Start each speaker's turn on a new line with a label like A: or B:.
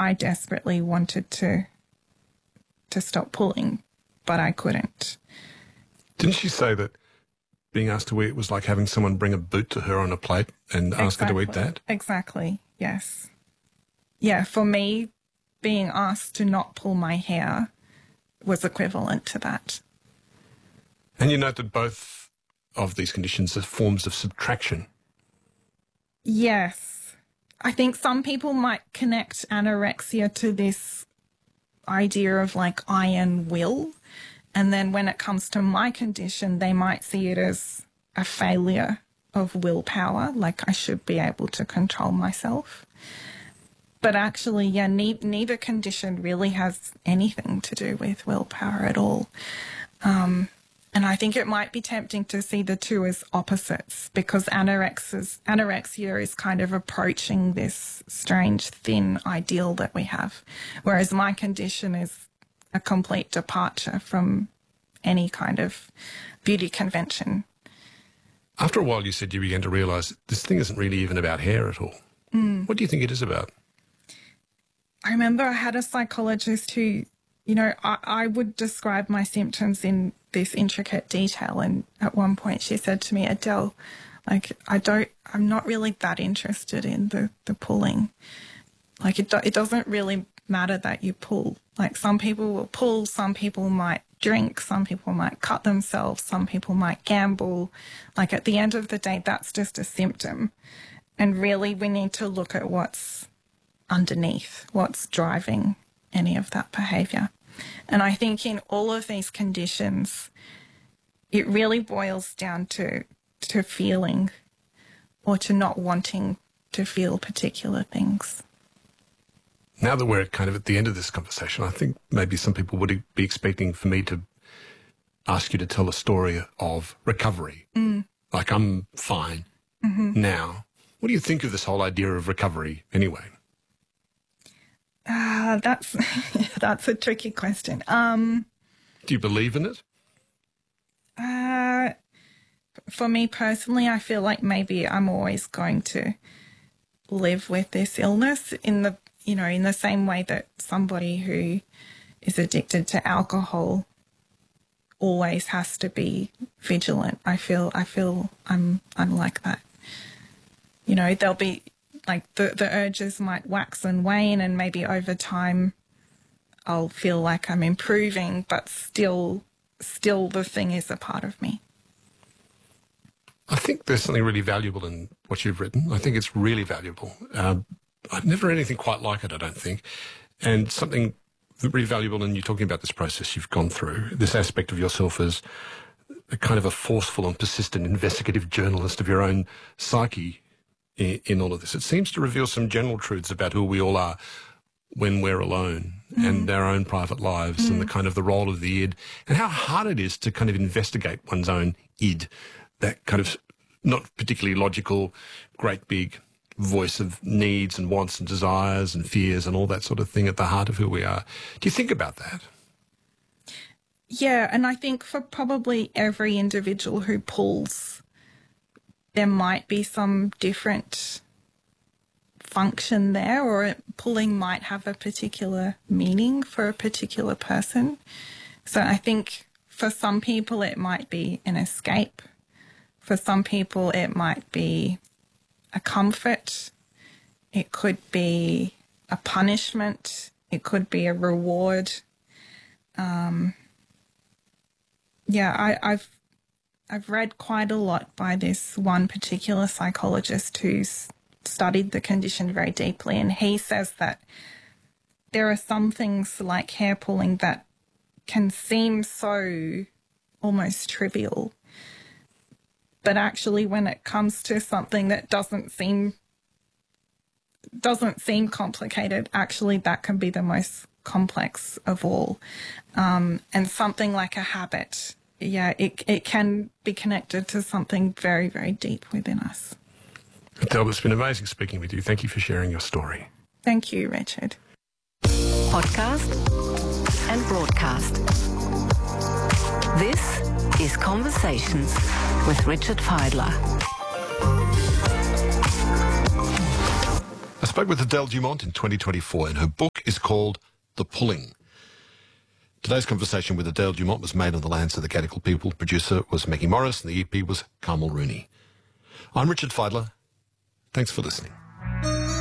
A: I desperately wanted to stop pulling, but I couldn't.
B: Didn't she say that being asked to eat was like having someone bring a boot to her on a plate and ask her to eat that?
A: Exactly, yes. Yeah, for me, being asked to not pull my hair was equivalent to that.
B: And you note that both of these conditions are forms of subtraction.
A: Yes. I think some people might connect anorexia to this idea of like iron will. And then when it comes to my condition, they might see it as a failure of willpower, like I should be able to control myself. But actually, yeah, neither condition really has anything to do with willpower at all. And I think it might be tempting to see the two as opposites, because anorexia is kind of approaching this strange, thin ideal that we have, whereas my condition is a complete departure from any kind of beauty convention.
B: After a while, you said you began to realise this thing isn't really even about hair at all. What do you think it is about?
A: I remember I had a psychologist who, you know, I would describe my symptoms in this intricate detail, and at one point she said to me, Adele, like, I'm not really that interested in the pulling. Like, it doesn't really matter that you pull. Like, some people will pull, some people might drink, some people might cut themselves, some people might gamble. Like, at the end of the day, that's just a symptom. And really, we need to look at what's underneath, what's driving any of that behaviour. And I think in all of these conditions, it really boils down to feeling, or to not wanting to feel particular things.
B: Now that we're kind of at the end of this conversation, I think maybe some people would be expecting for me to ask you to tell a story of recovery. Like, I'm fine now. What do you think of this whole idea of recovery anyway?
A: That's a tricky question.
B: Do you believe in it?
A: For me personally, I feel like maybe I'm always going to live with this illness in the same way that somebody who is addicted to alcohol always has to be vigilant. I feel I'm like that. You know, there'll be like the urges might wax and wane, and maybe over time I'll feel like I'm improving, but still the thing is a part of me.
B: I think there's something really valuable in what you've written. I think it's really valuable. I've never read anything quite like it, I don't think. And something really valuable in you talking about this process you've gone through, this aspect of yourself as a kind of a forceful and persistent investigative journalist of your own psyche in all of this. It seems to reveal some general truths about who we all are when we're alone and our own private lives and the kind of the role of the id, and how hard it is to kind of investigate one's own id, that kind of not particularly logical, great big voice of needs and wants and desires and fears and all that sort of thing at the heart of who we are. Do you think about that?
A: Yeah, and I think for probably every individual who pulls, there might be some different function there, or pulling might have a particular meaning for a particular person. So I think for some people it might be an escape. For some people it might be a comfort. It could be a punishment. It could be a reward. I've read quite a lot by this one particular psychologist who's studied the condition very deeply, and he says that there are some things like hair pulling that can seem so almost trivial, but actually when it comes to something that doesn't seem complicated, actually that can be the most complex of all. And something like a habit, it can be connected to something very, very deep within us.
B: Adele, it's been amazing speaking with you. Thank you for sharing your story.
A: Thank you, Richard.
C: Podcast and broadcast. This is Conversations with Richard Fidler.
B: I spoke with Adele Dumont in 2024 in her book
D: is called The Pulling. Today's conversation with Adele Dumont was made on the lands of the Gadigal people. Producer was Maggie Morris and the EP was Carmel Rooney. I'm Richard Fidler. Thanks for listening.